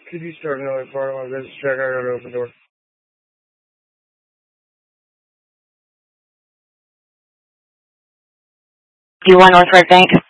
Could you start another part on this check? I gotta open the door. Do you want North Red Bank?